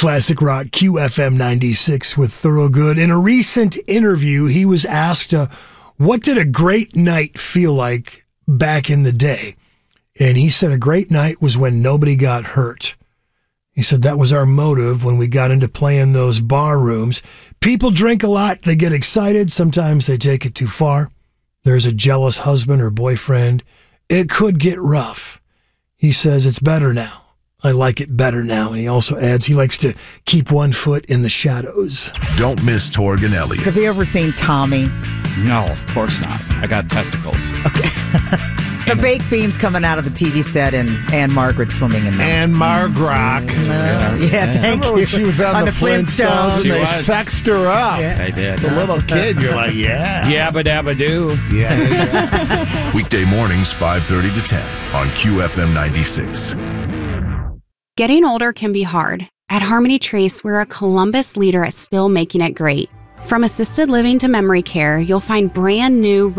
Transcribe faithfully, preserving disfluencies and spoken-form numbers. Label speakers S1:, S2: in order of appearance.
S1: Classic Rock, Q F M ninety-six with Thorogood. In a recent interview, he was asked, uh, what did a great night feel like back in the day? And he said a great night was when nobody got hurt. He said that was our motive when we got into playing those bar rooms. People drink a lot. They get excited. Sometimes they take it too far. There's a jealous husband or boyfriend. It could get rough. He says it's better now. I like it better now. And he also adds he likes to keep one foot in the shadows.
S2: Don't miss Torg and Elliott.
S3: Have you ever seen Tommy?
S4: No, of course not. I got testicles.
S3: Okay. The baked beans coming out of the T V set and Anne Margaret swimming in them.
S5: Anne Margrock.
S3: Uh, yeah, yeah, thank
S5: Remember when
S3: you.
S5: she was on,
S3: on
S5: the,
S3: the
S5: Flintstones,
S3: Flintstones.
S5: and
S4: She
S5: they
S4: was.
S5: sexed her up.
S3: Yeah.
S4: I did.
S5: The little kid, you're like, yeah.
S4: Yabba dabba doo.
S5: Yeah. yeah.
S2: Weekday mornings, five thirty to ten on Q F M ninety-six.
S6: Getting older can be hard. At Harmony Trace, we're a Columbus leader at still making it great. From assisted living to memory care, you'll find brand new